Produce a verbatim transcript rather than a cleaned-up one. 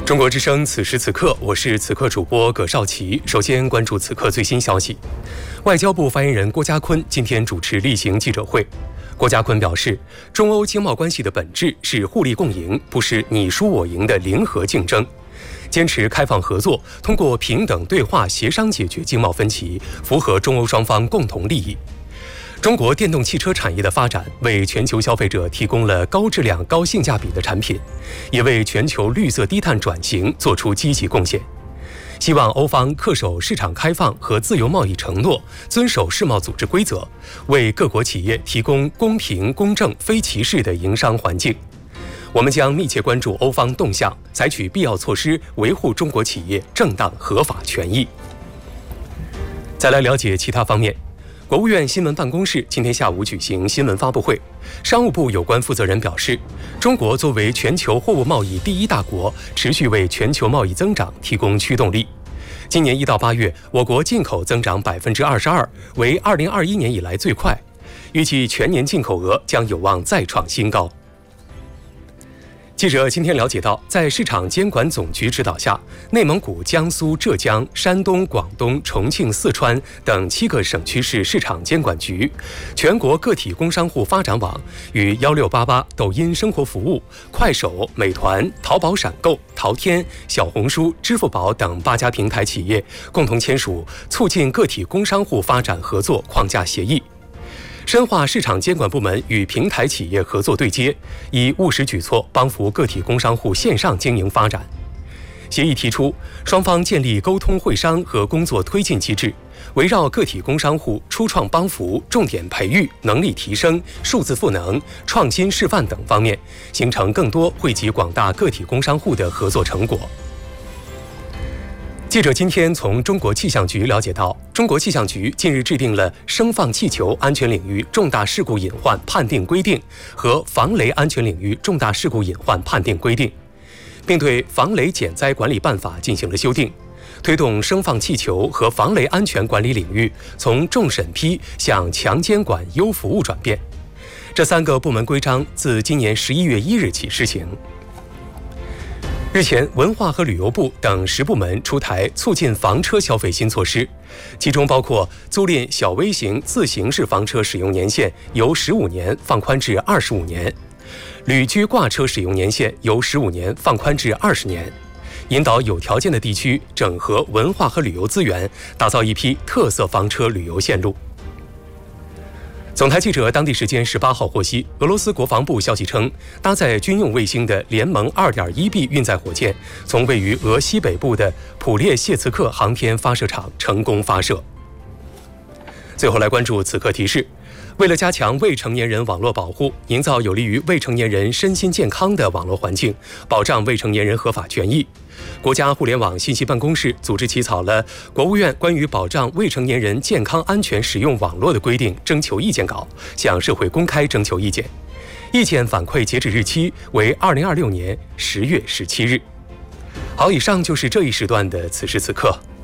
中国之声，此时此刻，我是此刻主播葛少奇。首先关注此刻最新消息。外交部发言人郭家坤今天主持例行记者会。郭家坤表示，中欧经贸关系的本质是互利共赢，不是你输我赢的零和竞争。坚持开放合作，通过平等对话协商解决经贸分歧，符合中欧双方共同利益。中国电动汽车产业的发展，为全球消费者提供了高质量、高性价比的产品，也为全球绿色低碳转型做出积极贡献。希望欧方恪守市场开放和自由贸易承诺，遵守世贸组织规则，为各国企业提供公平、公正、非歧视的营商环境。我们将密切关注欧方动向，采取必要措施，维护中国企业正当合法权益。再来了解其他方面。国务院新闻办公室今天下午举行新闻发布会，商务部有关负责人表示，中国作为全球货物贸易第一大国，持续为全球贸易增长提供驱动力。今年一到八月，我国进口增长百分之二十二，为二零二一年以来最快，预计全年进口额将有望再创新高。记者今天了解到，在市场监管总局指导下，内蒙古、江苏、浙江、山东、广东、重庆、四川等七个省区市市场监管局、全国个体工商户发展网与幺六八八、抖音生活服务、快手、美团、淘宝闪购、淘天、小红书、支付宝等八家平台企业共同签署促进个体工商户发展合作框架协议。深化市场监管部门与平台企业合作对接，以务实举措帮扶个体工商户线上经营发展。协议提出，双方建立沟通会商和工作推进机制，围绕个体工商户初创帮扶、重点培育、能力提升、数字赋能、创新示范等方面，形成更多惠及广大个体工商户的合作成果。记者今天从中国气象局了解到，中国气象局近日制定了声放气球安全领域重大事故隐患判定规定和防雷安全领域重大事故隐患判定规定，并对防雷减灾管理办法进行了修订，推动声放气球和防雷安全管理领域从重审批向强监管优服务转变。这三个部门规章自今年十一月一日起施行。日前，文化和旅游部等十部门出台促进房车消费新措施，其中包括租赁小微型自行式房车使用年限由十五年放宽至二十五年，旅居挂车使用年限由十五年放宽至二十年，引导有条件的地区整合文化和旅游资源，打造一批特色房车旅游线路。总台记者当地时间十八号获悉，俄罗斯国防部消息称，搭载军用卫星的联盟 二点一 B 运载火箭从位于俄西北部的普列谢茨克航天发射场成功发射。最后来关注此刻提示，为了加强未成年人网络保护，营造有利于未成年人身心健康的网络环境，保障未成年人合法权益，国家互联网信息办公室组织起草了国务院关于保障未成年人健康安全使用网络的规定征求意见稿，向社会公开征求意见。意见反馈截止日期为二零二六年十月十七日。好，以上就是这一时段的此时此刻。